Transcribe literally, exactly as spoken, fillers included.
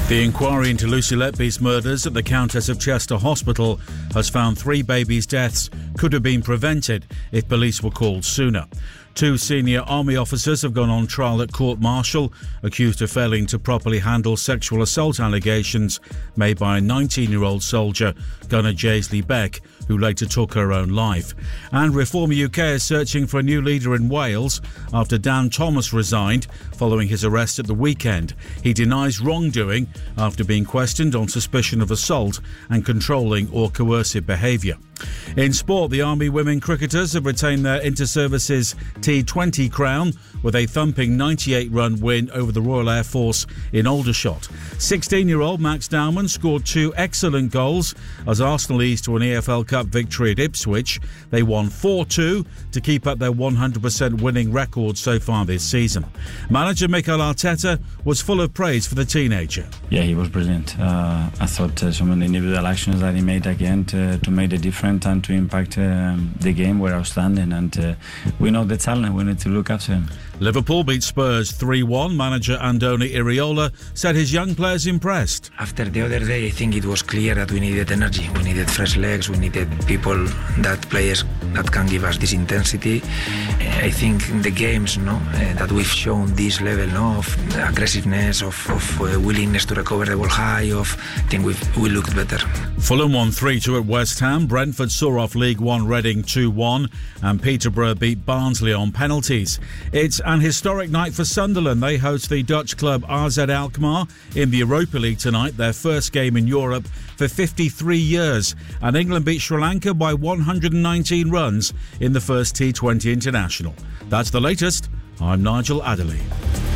The inquiry into Lucy Letby's murders at the Countess of Chester Hospital has found three babies' deaths could have been prevented if police were called sooner. Two senior army officers have gone on trial at court-martial, accused of failing to properly handle sexual assault allegations made by a nineteen-year-old soldier, Gunner Jaisley Beck, who later took her own life. And Reform U K is searching for a new leader in Wales after Dan Thomas resigned following his arrest at the weekend. He denies wrongdoing after being questioned on suspicion of assault and controlling or coercive behaviour. In sport, the Army women cricketers have retained their Inter-Services T twenty crown with a thumping ninety-eight run win over the Royal Air Force in Aldershot. sixteen-year-old Max Dowman scored two excellent goals as Arsenal eased to an E F L Cup victory at Ipswich. They won four two to keep up their one hundred percent winning record so far this season. Manager Mikel Arteta was full of praise for the teenager. Yeah, he was brilliant. Uh, I thought uh, some of the individual actions that he made again to, to make the difference and to impact um, the game were outstanding, and uh, we know the talent. We need to look after him. Liverpool beat Spurs three one. Manager Andoni Iraola said his young players impressed. After the other day, I think it was clear that we needed energy, we needed fresh legs, we needed people, that players that can give us this intensity. I think in the games, no, uh, that we've shown this level, no, of aggressiveness, of, of uh, willingness to recover the ball high, of I think we've, we looked better. Fulham won three two at West Ham. Brentford saw off League One Reading two one, and Peterborough beat Barnsley on penalties. It's an historic night for Sunderland. They host the Dutch club R Z Alkmaar in the Europa League tonight, their first game in Europe for fifty-three years. And England beat Sri Lanka by one hundred nineteen runs in the first T twenty International. That's the latest. I'm Nigel Adderley.